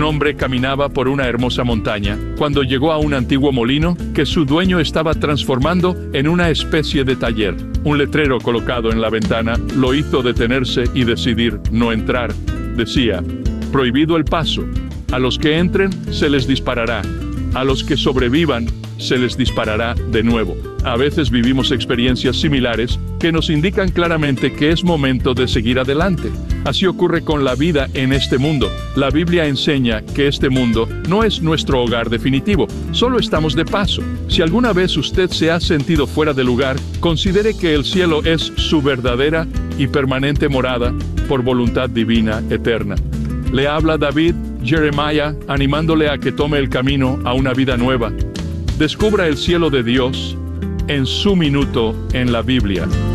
hombre caminaba por una hermosa montaña, cuando llegó a un antiguo molino, que su dueño estaba transformando en una especie de taller. Un letrero colocado en la ventana lo hizo detenerse y decidir no entrar. Decía: prohibido el paso. A los que entren se les disparará. A los que sobrevivan se les disparará de nuevo. A veces vivimos experiencias similares que nos indican claramente que es momento de seguir adelante. Así ocurre con la vida en este mundo. La Biblia enseña que este mundo no es nuestro hogar definitivo, solo estamos de paso. Si alguna vez usted se ha sentido fuera de lugar, considere que el cielo es su verdadera y permanente morada por voluntad divina eterna. Le habla David Jeremiah, animándole a que tome el camino a una vida nueva. Descubra el cielo de Dios en su minuto en la Biblia.